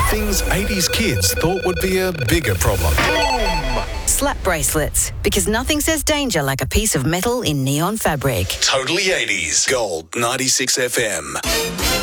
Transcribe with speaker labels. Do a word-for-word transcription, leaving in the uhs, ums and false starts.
Speaker 1: Things eighties kids thought would be a bigger problem.
Speaker 2: Slap bracelets, because nothing says danger like a piece of metal in neon fabric.
Speaker 1: Totally eighties. Gold ninety-six F M.